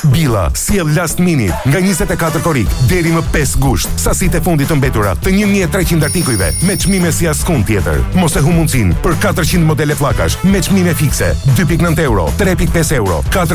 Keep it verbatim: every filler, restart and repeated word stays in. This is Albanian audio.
Billa sjell last minute nga njëzet e katër korrik deri më pesë gusht. Sasitë e fundit të mbetura të një mijë e treqind artikujve me çmime si askund tjetër. Mos e humb mundsinë për katërqind modele pllakash me çmime fikse, dy pikë nëntë euro, tre pikë pesë euro, katër